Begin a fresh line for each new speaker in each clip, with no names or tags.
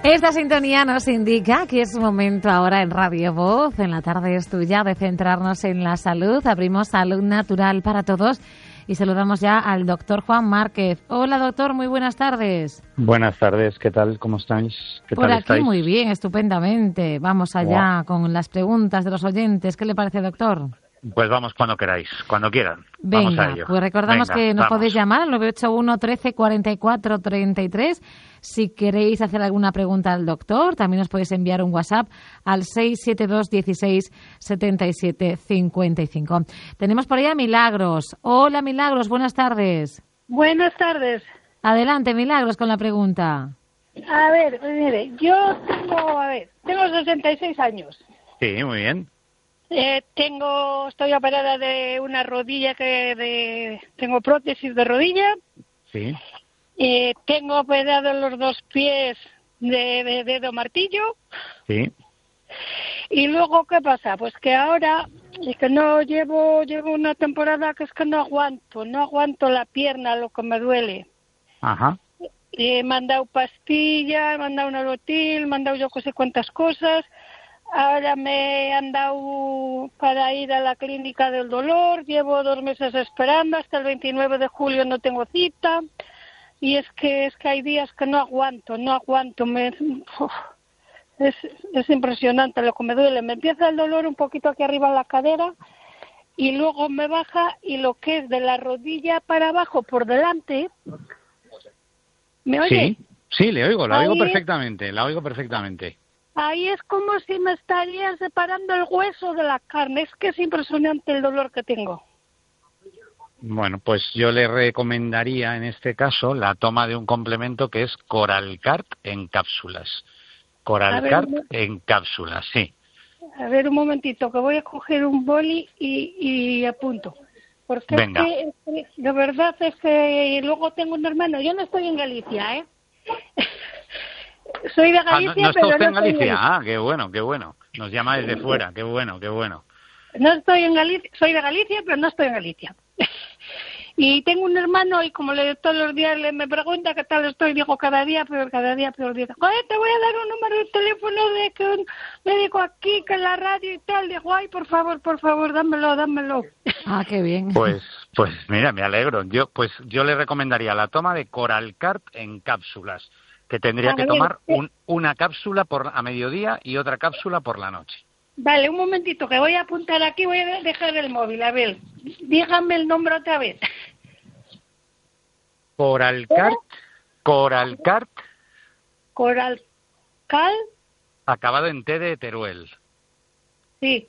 Esta sintonía nos indica que es momento ahora en Radio Voz, en la tarde es tuya, de centrarnos en la salud. Abrimos Salud Natural para Todos y saludamos ya al doctor Juan Márquez. Hola, doctor, muy buenas tardes.
Buenas tardes, ¿qué tal? ¿Cómo estáis?
Por aquí estáis? Muy bien, estupendamente. Vamos allá con las preguntas de los oyentes. ¿Qué le parece, doctor?
Pues vamos cuando queráis, cuando quieran.
Venga,
vamos a ello.
Pues recordamos que nos podéis llamar al 981 13 44 33. Si queréis hacer alguna pregunta al doctor, también nos podéis enviar un WhatsApp al 672 16 77 55. Tenemos por ahí a Milagros. Hola, Milagros, buenas tardes.
Buenas tardes.
Adelante, Milagros, con la pregunta.
A ver, mire, yo tengo 66 años.
Sí, muy bien.
Estoy operada de una rodilla tengo prótesis de rodilla.
Sí.
Tengo operados los dos pies de dedo martillo.
Sí.
Y luego, ¿qué pasa? Pues que ahora es que no llevo una temporada que es que no aguanto la pierna, lo que me duele.
Ajá.
Me han dado pastillas, me han dado un Alotil, me han dado yo no sé cuántas cosas. Ahora me han dado para ir a la clínica del dolor, llevo 2 meses esperando, hasta el 29 de julio no tengo cita, y es que hay días que no aguanto, es impresionante lo que me duele. Me empieza el dolor un poquito aquí arriba en la cadera, y luego me baja, y lo que es de la rodilla para abajo, por delante, ¿me oye?
Sí, le oigo, la oigo perfectamente.
Ahí es como si me estaría separando el hueso de la carne. Es que es impresionante el dolor que tengo.
Bueno, pues yo le recomendaría en este caso la toma de un complemento que es Coralcart en cápsulas. Coralcart en cápsulas, sí.
A ver, un momentito, que voy a coger un boli y apunto. Porque
venga.
Es que, de verdad es que luego tengo un hermano. Yo no estoy en Galicia, ¿eh? Soy de Galicia,
no está
pero
usted
no
en Galicia.
Galicia.
Ah, qué bueno. Nos llama desde fuera, qué bueno.
No estoy en Galicia, soy de Galicia, pero no estoy en Galicia. Y tengo un hermano y como todos los días me pregunta qué tal estoy, digo cada día peor. Dice, joder, te voy a dar un número de teléfono de que un médico aquí, que en la radio y tal. Digo, ay, por favor, dámelo.
Ah, qué bien.
Pues mira, me alegro. Yo le recomendaría la toma de Coralcart en cápsulas, que tendría que tomar una cápsula a mediodía y otra cápsula por la noche.
Vale, un momentito, que voy a apuntar aquí, voy a dejar el móvil, a ver, dígame el nombre otra vez.
Coralcart.
Coralcal.
Acabado en T de Teruel.
Sí.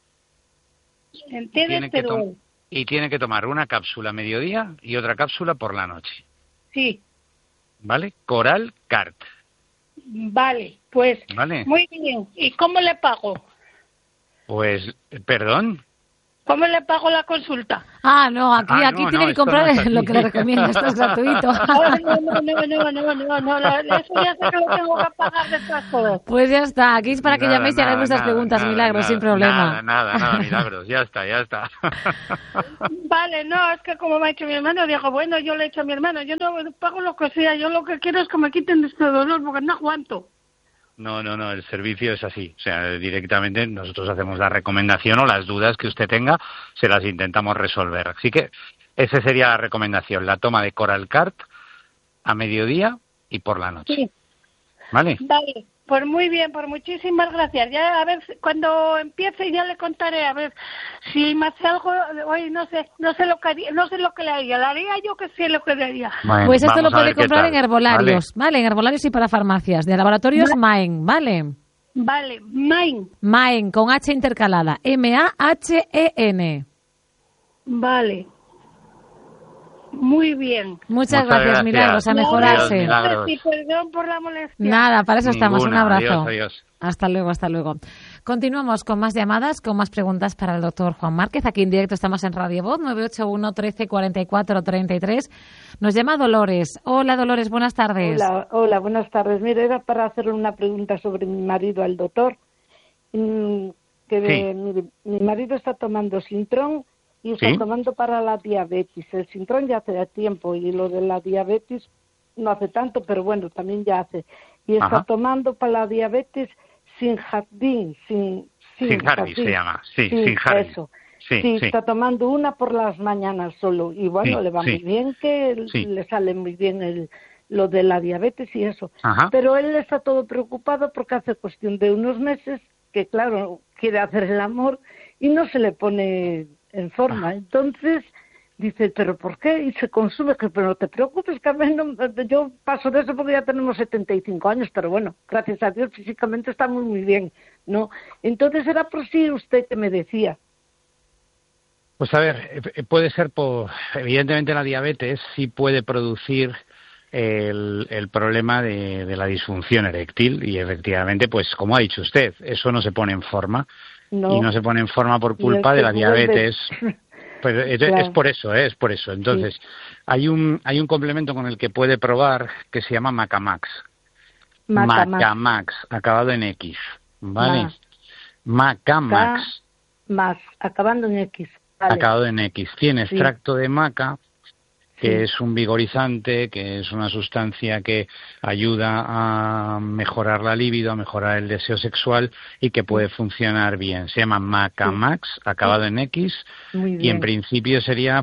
En T de Teruel.
Y tiene que tomar una cápsula a mediodía y otra cápsula por la noche.
Sí.
¿Vale? Coralcart.
Vale, pues
vale.
Muy bien. ¿Y cómo le pago?
Pues, ¿perdón?
¿Cómo le pago la consulta?
No, aquí tiene que comprar lo que le recomiendo, esto es gratuito.
No, eso ya sé que lo tengo que pagar de todo.
Pues ya está, aquí es para que llaméis y hagáis vuestras preguntas, Milagros, sin problema.
Nada, Milagros, ya está.
Vale, no, es que como me ha hecho mi hermano, digo, bueno, yo le he hecho a mi hermano, yo no pago lo que sea, yo lo que quiero es que me quiten este dolor, porque no aguanto.
No, el servicio es así, o sea, directamente nosotros hacemos la recomendación o las dudas que usted tenga, se las intentamos resolver. Así que esa sería la recomendación, la toma de Coralcart a mediodía y por la noche.
Sí.
¿Vale?
Vale, pues muy bien, pues muchísimas gracias. Ya a ver, cuando empiece ya le contaré, a ver si me hace algo, hoy no sé lo que le haría. Le haría yo que sé lo que le haría.
Bueno,
pues esto lo puede comprar en herbolarios, ¿vale? En herbolarios y para farmacias, de laboratorios Maen, ¿vale?
Vale, Maen.
Maen, con H intercalada, M-A-H-E-N.
Vale. Muy bien.
Muchas gracias, Milagros, a mejorarse.
Y perdón por la molestia.
Nada, para eso estamos. Un abrazo.
Adiós.
Hasta luego. Continuamos con más llamadas, con más preguntas para el doctor Juan Márquez. Aquí en directo estamos en Radio Voz, 981 13 44 33. Nos llama Dolores. Hola, Dolores, buenas tardes.
Hola, buenas tardes. Mira, era para hacerle una pregunta sobre mi marido al doctor. Mi marido está tomando Sintrón y está tomando para la diabetes. El Sintrón ya hace tiempo y lo de la diabetes no hace tanto, pero bueno, también ya hace. y está tomando para la diabetes sin jardín, sin
Harvey se llama, sin Harvey.
Eso. Sí, está tomando una por las mañanas solo, y bueno, le va muy bien, que le sale muy bien lo de la diabetes y eso. Pero él está todo preocupado porque hace cuestión de unos meses que, claro, quiere hacer el amor y no se le pone en forma. Entonces dice, ¿pero por qué? Y se consume, que pero no te preocupes, Carmen, yo paso de eso porque ya tenemos 75 años, pero bueno, gracias a Dios físicamente estamos muy bien, ¿no? Entonces era por sí usted que me decía.
Pues a ver, puede ser evidentemente la diabetes sí puede producir el problema de la disfunción eréctil, y efectivamente, pues como ha dicho usted, eso no se pone en forma, y no se pone en forma por culpa de la diabetes. Pues es por eso. Entonces, hay un complemento con el que puede probar que se llama Macamax. Macamax, acabado en X, ¿vale? Macamax.
Más, acabando en X.
Vale. Acabado en X. Tiene extracto de maca, que es un vigorizante, que es una sustancia que ayuda a mejorar la libido, a mejorar el deseo sexual y que puede funcionar bien. Se llama Macamax, acabado en X, y en principio sería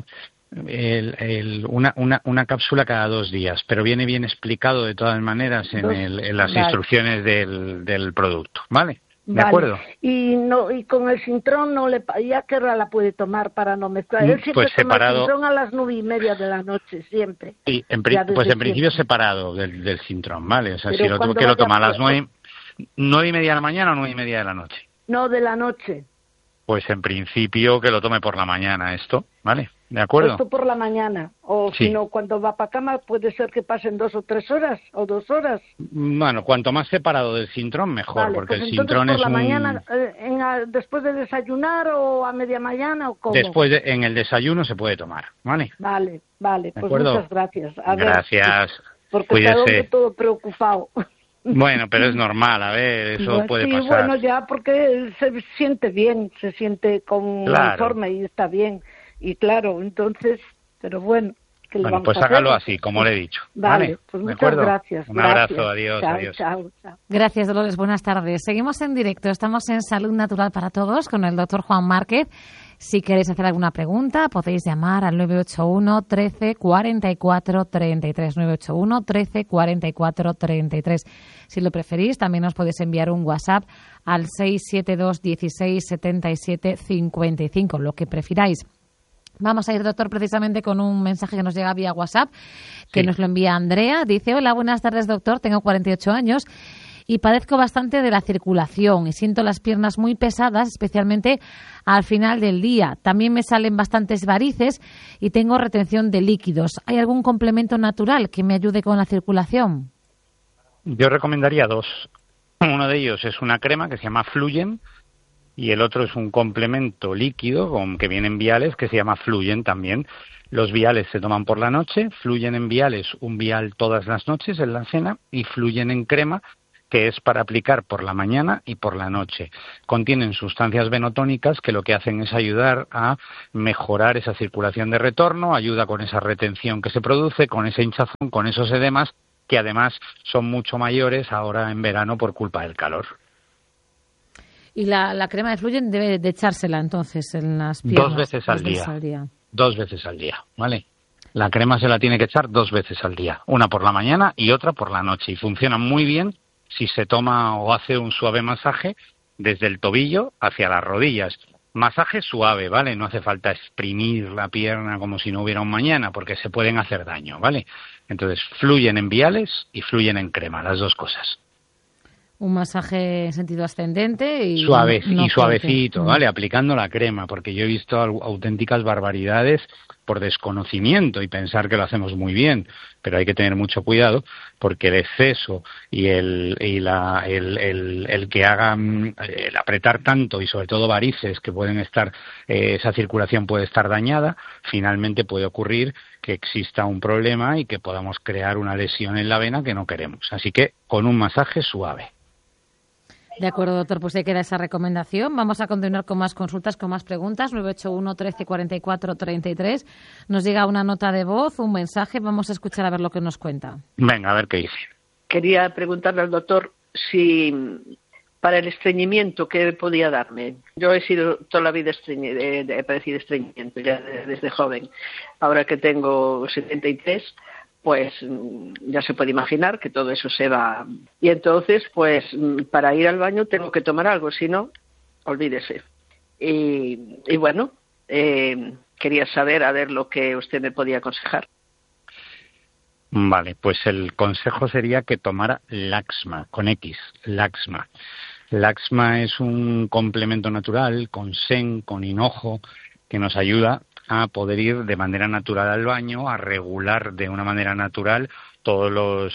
una cápsula cada 2 días, pero viene bien explicado de todas maneras en las instrucciones del producto, ¿vale? ¿De acuerdo?
Y con el Sintrón ¿ya qué hora la puede tomar para no mezclar? Él siempre
pues
toma
separado.
El Sintrón a las 9:30 de la noche, siempre.
Sí, en principio separado del Sintrón, ¿vale? O sea, si lo toma a las 9:30 de la mañana o 9:30 de la noche.
No, de la noche.
Pues en principio que lo tome por la mañana esto, ¿vale? ¿De acuerdo?
Esto por la mañana, o si no, cuando va para cama puede ser que pasen 2 o 3 horas, o 2 horas.
Bueno, cuanto más separado del Sintrón, mejor, porque
pues
el Sintrón
por la mañana, después de desayunar o a media mañana, ¿o cómo?
En el desayuno se puede tomar, ¿vale?
Vale, pues muchas gracias.
Gracias,
porque
cuídese.
está todo preocupado.
Bueno, pero es normal, a ver, eso puede pasar. Sí,
bueno, ya porque se siente bien, se siente conforme y está bien. Y claro, entonces, pero bueno, ¿qué le vamos
pues
a hacer?
hágalo así, como le he dicho.
Vale, pues muchas gracias.
Un abrazo, adiós.
Chao.
Gracias, Dolores, buenas tardes. Seguimos en directo, estamos en Salud Natural para Todos con el doctor Juan Márquez. Si queréis hacer alguna pregunta, podéis llamar al 981 13 44 33, 981 13 44 33. Si lo preferís, también os podéis enviar un WhatsApp al 672 16 77 55, lo que prefiráis. Vamos a ir, doctor, precisamente con un mensaje que nos llega vía WhatsApp, que nos lo envía Andrea. Dice, hola, buenas tardes, doctor, tengo 48 años y padezco bastante de la circulación y siento las piernas muy pesadas, especialmente al final del día. También me salen bastantes varices y tengo retención de líquidos. ¿Hay algún complemento natural que me ayude con la circulación?
Yo recomendaría 2. Uno de ellos es una crema que se llama Fluyen, y el otro es un complemento líquido que viene en viales que se llama Fluyen también. Los viales se toman por la noche, Fluyen en viales, un vial todas las noches en la cena, y Fluyen en crema, que es para aplicar por la mañana y por la noche. Contienen sustancias venotónicas que lo que hacen es ayudar a mejorar esa circulación de retorno, ayuda con esa retención que se produce, con ese hinchazón, con esos edemas, que además son mucho mayores ahora en verano por culpa del calor.
Y la crema de Fluyen debe de echársela entonces en las piernas.
2 veces al día. 2 veces al día, ¿vale? La crema se la tiene que echar 2 veces al día. Una por la mañana y otra por la noche. Y funciona muy bien si se toma o hace un suave masaje desde el tobillo hacia las rodillas. Masaje suave, ¿vale? No hace falta exprimir la pierna como si no hubiera un mañana, porque se pueden hacer daño, ¿vale? Entonces, Fluyen en viales y Fluyen en crema, las 2 cosas.
Un masaje en sentido ascendente y
suavecito, ¿vale? Aplicando la crema, porque yo he visto auténticas barbaridades por desconocimiento y pensar que lo hacemos muy bien, pero hay que tener mucho cuidado porque el exceso y el que haga el apretar tanto y sobre todo varices que pueden estar, esa circulación puede estar dañada, finalmente puede ocurrir que exista un problema y que podamos crear una lesión en la vena que no queremos. Así que con un masaje suave.
De acuerdo, doctor, pues ahí queda esa recomendación. Vamos a continuar con más consultas, con más preguntas. 981 13 44 33. Nos llega una nota de voz, un mensaje. Vamos a escuchar a ver lo que nos cuenta.
Venga, a ver qué dice.
quería preguntarle al doctor si para el estreñimiento, ¿qué podía darme? Yo he sido toda la vida he padecido estreñimiento ya desde joven. Ahora que tengo 73, pues ya se puede imaginar que todo eso se va. Y entonces, pues para ir al baño tengo que tomar algo, si no, olvídese. Y bueno, quería saber a ver lo que usted me podía aconsejar.
Vale, pues el consejo sería que tomara Laxma, con X, Laxma. Laxma es un complemento natural con sen, con hinojo, que nos ayuda a poder ir de manera natural al baño, a regular de una manera natural todo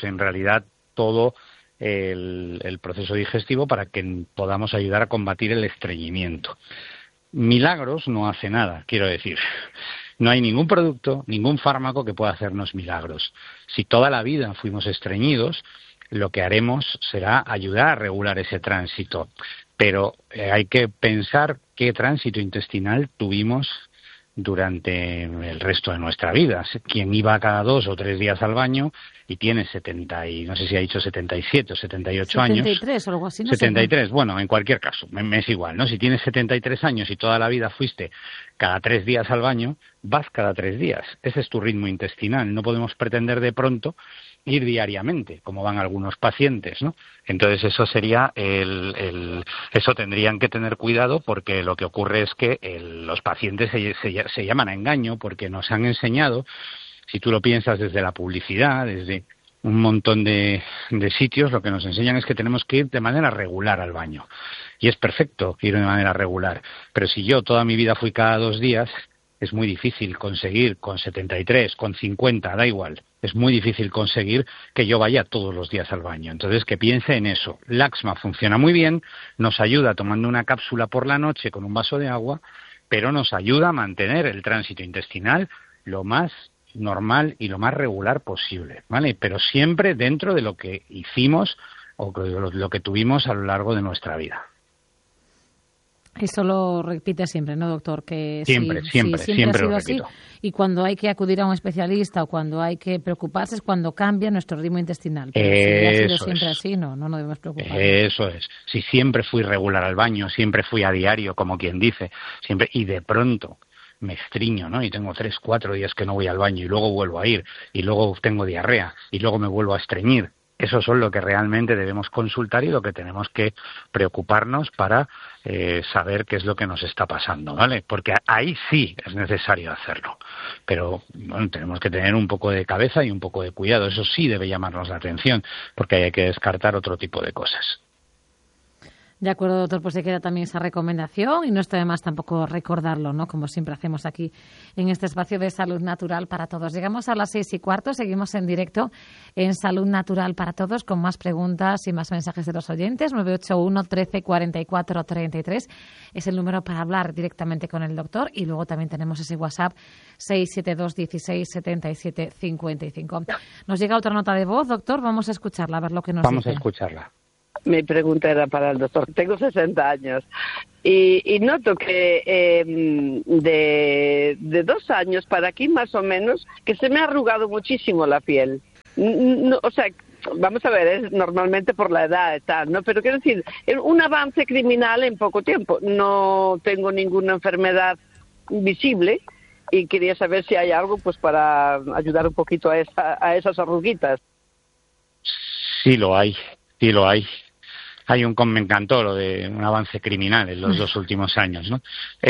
el proceso digestivo para que podamos ayudar a combatir el estreñimiento. Milagros no hace nada, quiero decir. No hay ningún producto, ningún fármaco que pueda hacernos milagros. Si toda la vida fuimos estreñidos, lo que haremos será ayudar a regular ese tránsito. Pero hay que pensar qué tránsito intestinal tuvimos durante el resto de nuestra vida. Quien iba cada 2 o 3 días al baño y tiene 77 o 78 años.
73 o algo así.
73, bueno, en cualquier caso, me es igual, ¿no? Si tienes 73 años y toda la vida fuiste cada 3 días al baño, vas cada 3 días. Ese es tu ritmo intestinal. No podemos pretender de pronto ir diariamente, como van algunos pacientes, ¿no? Entonces eso sería eso tendrían que tener cuidado, porque lo que ocurre es que los pacientes se llaman a engaño, porque nos han enseñado, si tú lo piensas desde la publicidad, desde un montón de sitios, lo que nos enseñan es que tenemos que ir de manera regular al baño. Y es perfecto ir de manera regular, pero si yo toda mi vida fui cada 2 días, es muy difícil conseguir con 73, con 50, da igual. Es muy difícil conseguir que yo vaya todos los días al baño. Entonces, que piense en eso. Laxma funciona muy bien, nos ayuda tomando una cápsula por la noche con un vaso de agua, pero nos ayuda a mantener el tránsito intestinal lo más normal y lo más regular posible, ¿vale? Pero siempre dentro de lo que hicimos o lo que tuvimos a lo largo de nuestra vida.
Eso lo repite siempre, ¿no, doctor? Que
siempre
ha sido
lo
así.
repito.
Y cuando hay que acudir a un especialista o cuando hay que preocuparse es cuando cambia nuestro ritmo intestinal. Pero si ha sido siempre así, no debemos preocuparnos.
Eso es. Si siempre fui regular al baño, siempre fui a diario, como quien dice, siempre, y de pronto me estriño, ¿no? Y tengo 3, 4 días que no voy al baño y luego vuelvo a ir y luego tengo diarrea y luego me vuelvo a estreñir. Eso son lo que realmente debemos consultar y lo que tenemos que preocuparnos para saber qué es lo que nos está pasando, ¿vale? Porque ahí sí es necesario hacerlo. Pero bueno, tenemos que tener un poco de cabeza y un poco de cuidado. Eso sí debe llamarnos la atención, porque hay que descartar otro tipo de cosas.
De acuerdo, doctor, pues se queda también esa recomendación y no está de más tampoco recordarlo, ¿no? Como siempre hacemos aquí en este espacio de Salud Natural para Todos. Llegamos a las 6:15, seguimos en directo en Salud Natural para Todos con más preguntas y más mensajes de los oyentes. 981 13 44 33 es el número para hablar directamente con el doctor, y luego también tenemos ese WhatsApp 672 16 77 55. Nos llega otra nota de voz, doctor, vamos a escucharla, a ver lo que nos dice.
Vamos a escucharla.
Mi pregunta era para el doctor. Tengo 60 años y noto que de 2 años para aquí más o menos que se me ha arrugado muchísimo la piel. No, o sea, vamos a ver, es normalmente por la edad y tal, ¿no? Pero quiero decir, un avance criminal en poco tiempo. No tengo ninguna enfermedad visible y quería saber si hay algo pues para ayudar un poquito a esas arruguitas.
Sí lo hay. Me encantó lo de un avance criminal en los 2 últimos años, ¿no?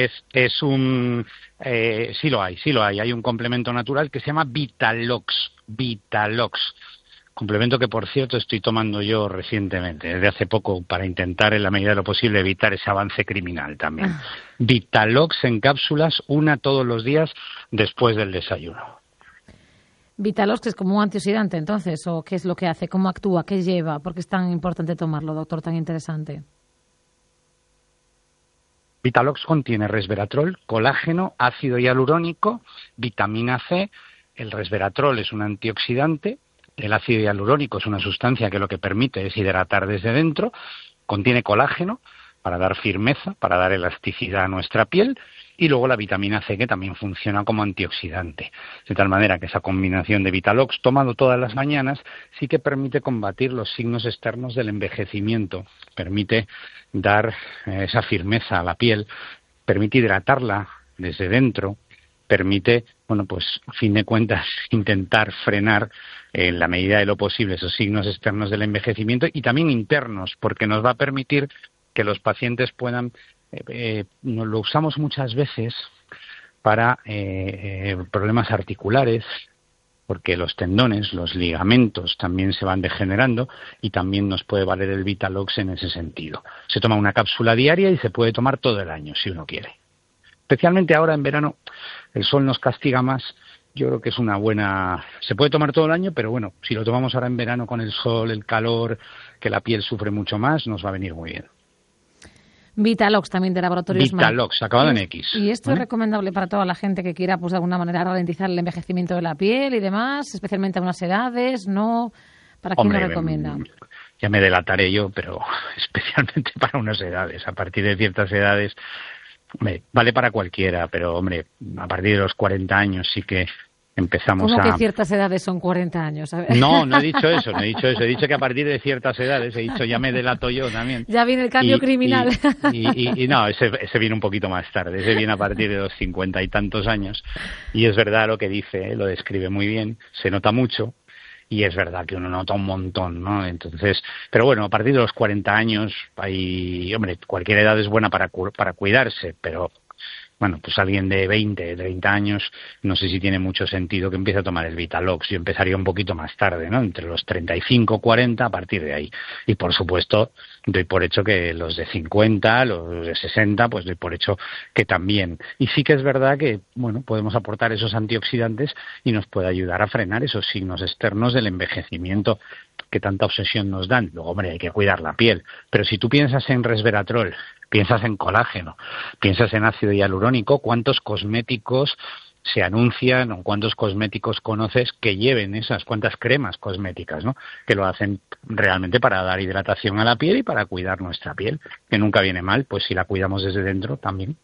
Sí lo hay. Hay un complemento natural que se llama Vitalox. Complemento que, por cierto, estoy tomando yo recientemente, desde hace poco, para intentar, en la medida de lo posible, evitar ese avance criminal también. Vitalox en cápsulas, una todos los días después del desayuno.
Vitalox, que es como un antioxidante, entonces, ¿o qué es lo que hace? ¿Cómo actúa? ¿Qué lleva? ¿Por qué es tan importante tomarlo, doctor, tan interesante?
Vitalox contiene resveratrol, colágeno, ácido hialurónico, vitamina C. El resveratrol es un antioxidante, el ácido hialurónico es una sustancia que lo que permite es hidratar desde dentro, contiene colágeno para dar firmeza, para dar elasticidad a nuestra piel, y luego la vitamina C, que también funciona como antioxidante. De tal manera que esa combinación de Vitalox, tomado todas las mañanas, sí que permite combatir los signos externos del envejecimiento, permite dar esa firmeza a la piel, permite hidratarla desde dentro, permite, bueno, pues a fin de cuentas intentar frenar en la medida de lo posible esos signos externos del envejecimiento y también internos, porque nos va a permitir que los pacientes puedan, lo usamos muchas veces para problemas articulares, porque los tendones, los ligamentos también se van degenerando y también nos puede valer el Vitalox en ese sentido. Se toma una cápsula diaria y se puede tomar todo el año si uno quiere. Especialmente ahora en verano, el sol nos castiga más. Yo creo que es una buena... Se puede tomar todo el año, pero bueno, si lo tomamos ahora en verano con el sol, el calor, que la piel sufre mucho más, nos va a venir muy bien.
Vitalox también de Laboratorios May.
Vitalox, acabado en X.
Y esto es recomendable para toda la gente que quiera, pues de alguna manera, ralentizar el envejecimiento de la piel y demás, especialmente a unas edades, ¿no? ¿Para quién lo recomienda?
Ya me delataré yo, pero especialmente para unas edades. A partir de ciertas edades... Hombre, vale para cualquiera, pero, hombre, a partir de los 40 años sí que empezamos
¿Cómo que ciertas edades son 40 años? A ver.
No he dicho eso. He dicho que a partir de ciertas edades, ya me delato yo también.
Ya viene el cambio criminal.
Y no, ese viene un poquito más tarde, ese viene a partir de los 50 y tantos años. Y es verdad lo que dice, lo describe muy bien, se nota mucho. Y es verdad que uno nota un montón, ¿no? Entonces, pero bueno, a partir de los 40 años, cualquier edad es buena para cuidarse, pero bueno, pues alguien de 20, 30 años, no sé si tiene mucho sentido que empiece a tomar el Vitalox. Yo empezaría un poquito más tarde, ¿no? Entre los 35, 40, a partir de ahí. Y por supuesto, doy por hecho que los de 50, los de 60, pues doy por hecho que también. Y sí que es verdad que, bueno, podemos aportar esos antioxidantes y nos puede ayudar a frenar esos signos externos del envejecimiento que tanta obsesión nos dan. Luego, hombre, hay que cuidar la piel. Pero si tú piensas en resveratrol, piensas en colágeno, piensas en ácido hialurónico, ¿cuántos cosméticos se anuncian o cuántos cosméticos conoces que lleven cuántas cremas cosméticas, ¿no? Que lo hacen realmente para dar hidratación a la piel y para cuidar nuestra piel, que nunca viene mal, pues si la cuidamos desde dentro también.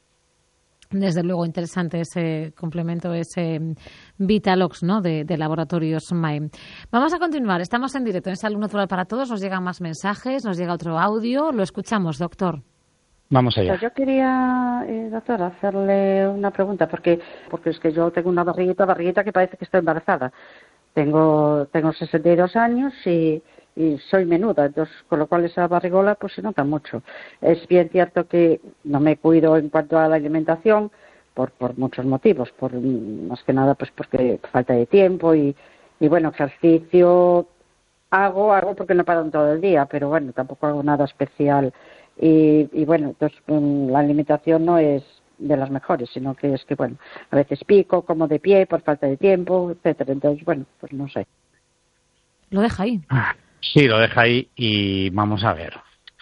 Desde luego, interesante ese complemento, ese Vitalox, ¿no? de Laboratorios May. Vamos a continuar, estamos en directo en Salud Natural para Todos, nos llegan más mensajes, nos llega otro audio, lo escuchamos, doctor.
Vamos allá.
Yo quería, doctor, hacerle una pregunta, porque es que yo tengo una barriguita que parece que estoy embarazada. Tengo 62 años y soy menuda, entonces con lo cual esa barrigola pues se nota mucho. Es bien cierto que no me cuido en cuanto a la alimentación por muchos motivos, más que nada pues porque falta de tiempo y bueno, ejercicio hago porque no paro todo el día, pero bueno, tampoco hago nada especial. Y bueno, entonces la alimentación no es de las mejores, sino que es que, bueno, a veces pico, como de pie por falta de tiempo, etcétera. Entonces, bueno, pues no sé.
Lo deja ahí.
Sí, lo deja ahí y vamos a ver.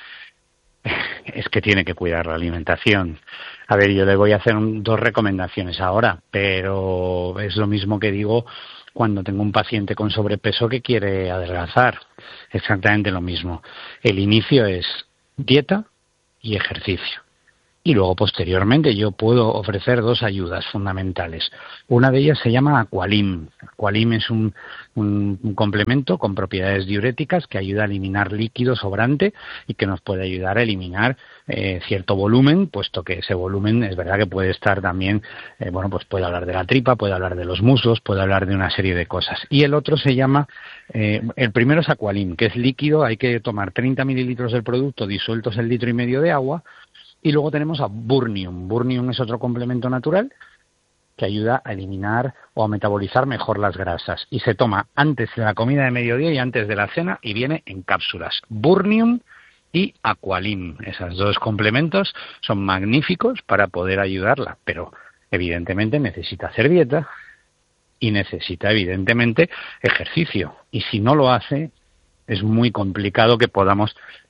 Es que tiene que cuidar la alimentación. A ver, yo le voy a hacer 2 recomendaciones ahora, pero es lo mismo que digo cuando tengo un paciente con sobrepeso que quiere adelgazar. Exactamente lo mismo. El inicio es dieta y ejercicio. Y luego, posteriormente, yo puedo ofrecer 2 ayudas fundamentales. Una de ellas se llama Aqualim. Aqualim es un complemento con propiedades diuréticas que ayuda a eliminar líquido sobrante y que nos puede ayudar a eliminar cierto volumen, puesto que ese volumen es verdad que puede estar también, pues puede hablar de la tripa, puede hablar de los muslos, puede hablar de una serie de cosas. Y el otro se llama, el primero es Aqualim, que es líquido, hay que tomar 30 mililitros del producto disueltos en 1,5 litros de agua. Y luego tenemos a Burnium. Burnium es otro complemento natural que ayuda a eliminar o a metabolizar mejor las grasas. Y se toma antes de la comida de mediodía y antes de la cena y viene en cápsulas. Burnium y Aqualim. Esos 2 complementos son magníficos para poder ayudarla. Pero evidentemente necesita hacer dieta y necesita evidentemente ejercicio. Y si no lo hace, es muy complicado que podamos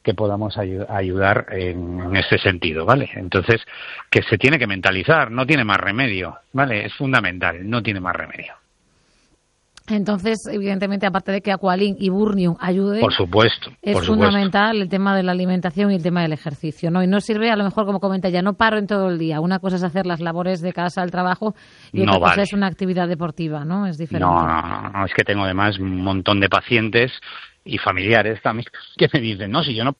ayudar en ese sentido, ¿vale? Entonces, que se tiene que mentalizar, no tiene más remedio, ¿vale? Es fundamental, no tiene más remedio.
Entonces, evidentemente, aparte de que Aqualin y Burnium ayuden,
por supuesto,
es fundamental el tema de la alimentación y el tema del ejercicio, ¿no? Y no sirve, a lo mejor, como comenta ella, no paro en todo el día. Una cosa es hacer las labores de casa, el trabajo, y otra cosa es una actividad deportiva, ¿no? Es diferente.
No, es que tengo además un montón de pacientes y familiares también que me dicen, no, si yo no